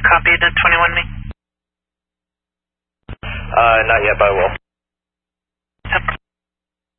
copy the 21 me? Not yet, but I will.